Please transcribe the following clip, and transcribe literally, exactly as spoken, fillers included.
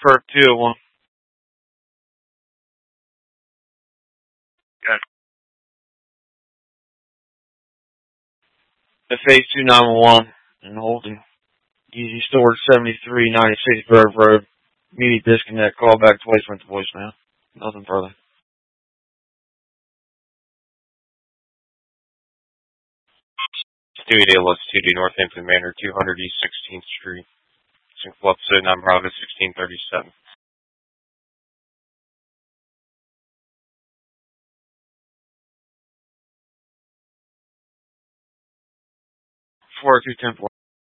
Kirk two oh one. Got the phase two nine one one and holding. Easy storage seventy-three ninety-six Grove Road. Immediate disconnect. Call back twice, went to voicemail. Nothing further. Stewie Dale, two D Northampton Manor, two hundred East sixteenth Street. Club nine Bravo sixteen thirty-seven. four oh two ten